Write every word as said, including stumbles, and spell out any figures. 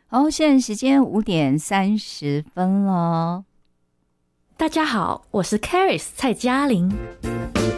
好，现在时间五点三十分了。 大家好，我是 Caris 蔡嘉玲。